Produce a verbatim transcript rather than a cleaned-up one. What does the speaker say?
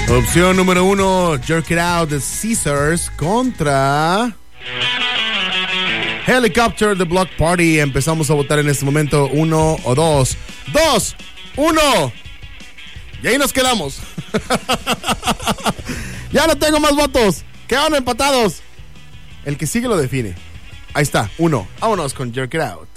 Opción número uno, Jerk It Out de Caesars contra Helicopter de Block Party. Empezamos a votar en este momento. Uno o dos. Dos, uno. Y ahí nos quedamos. Ya no tengo más votos. Quedaron empatados. El que sigue lo define. Ahí está, uno. Vámonos con Jerk It Out.